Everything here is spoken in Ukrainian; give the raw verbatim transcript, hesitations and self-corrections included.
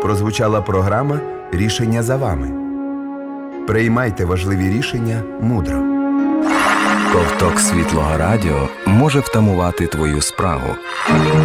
прозвучала програма «Рішення за вами». Приймайте важливі рішення мудро. Ковток світлого радіо може втамувати твою спрагу.